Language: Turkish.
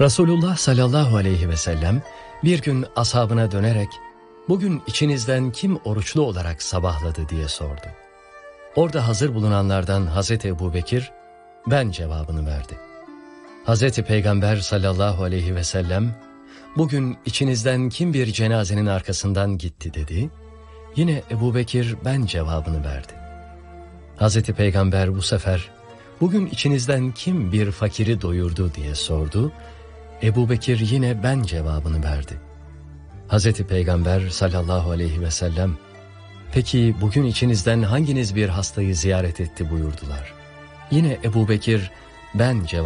Resulullah sallallahu aleyhi ve sellem bir gün ashabına dönerek "Bugün içinizden kim oruçlu olarak sabahladı?" diye sordu. Orada hazır bulunanlardan Hazreti Ebubekir "Ben" cevabını verdi. Hazreti Peygamber sallallahu aleyhi ve sellem "Bugün içinizden kim bir cenazenin arkasından gitti?" dedi. Yine Ebubekir "Ben" cevabını verdi. Hazreti Peygamber bu sefer "Bugün içinizden kim bir fakiri doyurdu?" diye sordu. Ebubekir yine "Ben" cevabını verdi. Hazreti Peygamber sallallahu aleyhi ve sellem "Peki bugün içinizden hanginiz bir hastayı ziyaret etti?" buyurdular. Yine Ebubekir "Ben" cevabını